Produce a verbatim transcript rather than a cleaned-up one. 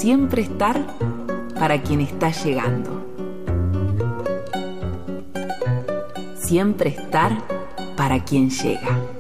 siempre estar para quien está llegando. Siempre estar para quien llega.